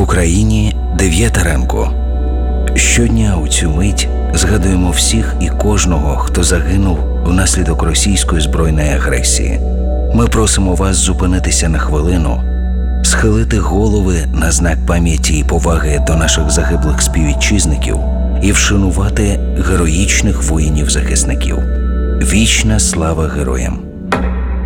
Україні 9 ранку. Щодня у цю мить згадуємо всіх і кожного, хто загинув внаслідок російської збройної агресії. Ми просимо вас зупинитися на хвилину, схилити голови на знак пам'яті і поваги до наших загиблих співвітчизників і вшанувати героїчних воїнів-захисників. Вічна слава героям!